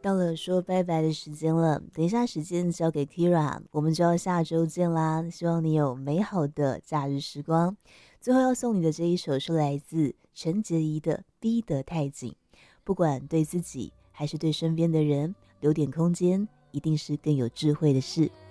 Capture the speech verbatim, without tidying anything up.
到了说拜拜的时间了，等一下时间交给 Kira， 我们就要下周见啦。希望你有美好的假日时光。最后要送你的这一首是来自陈洁仪的《逼得太紧》，不管对自己还是对身边的人，留点空间，一定是更有智慧的事。